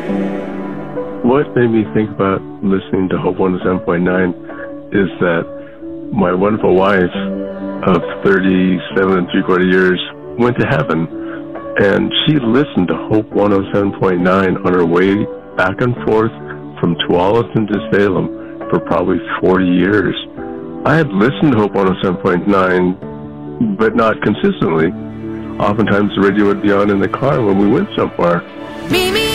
What made me think about listening to Hope 107.9 is that my wonderful wife of 37 and three-quarter years went to heaven, and she listened to Hope 107.9 on her way back and forth from Tualatin to Salem for probably 40 years. I had listened to Hope 107.9, but not consistently. Oftentimes the radio would be on in the car when we went somewhere. Mimi